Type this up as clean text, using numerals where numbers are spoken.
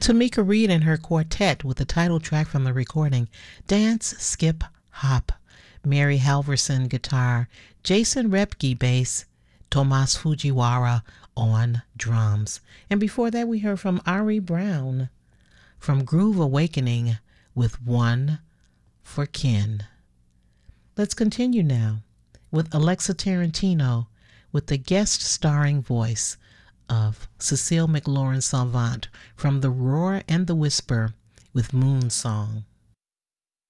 Tamika Reed and her quartet with the title track from the recording, Dance, Skip, Hop. Mary Halverson guitar, Jason Repke bass, Tomas Fujiwara on drums. And before that we heard from Ari Brown from Groove Awakening with One for Ken. Let's continue now with Alexa Tarantino with the guest starring voice of Cecile McLaurin Salvant from The Roar and the Whisper with Moon Song.